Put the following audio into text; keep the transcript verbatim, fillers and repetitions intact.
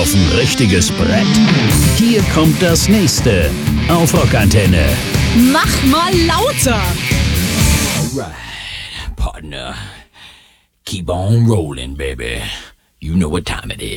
auf ein richtiges Brett? Hier kommt das nächste auf Rockantenne. Mach mal lauter! Alright, partner. Keep on rolling, baby. You know what time it is.